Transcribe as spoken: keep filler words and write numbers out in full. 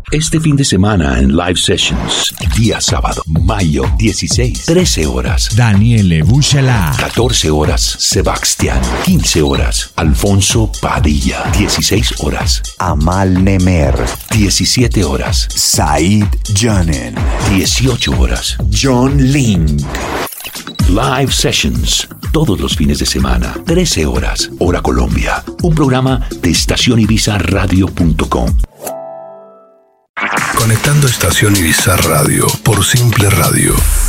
Este fin de semana en Live Sessions, día sábado, mayo dieciséis, trece horas, Daniele Buchalá. catorce horas, Sebastián. quince horas, Alfonso Padilla. dieciséis horas, Amal Nemer. diecisiete horas, Said Janen. dieciocho horas, John Link. Live Sessions, todos los fines de semana, trece horas, hora Colombia. Un programa de estación ibiza radio punto com. Conectando Estación Ibiza Radio por Simple Radio.